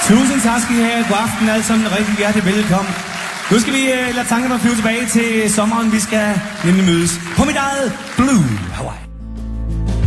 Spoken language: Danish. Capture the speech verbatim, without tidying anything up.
Tusind tak skal I have. God aften alle sammen. Rigtig hjertelig velkommen. Nu skal vi uh, lade tankerne flyve tilbage til sommeren. Vi skal nemlig mødes på mit eget Blue Hawaii.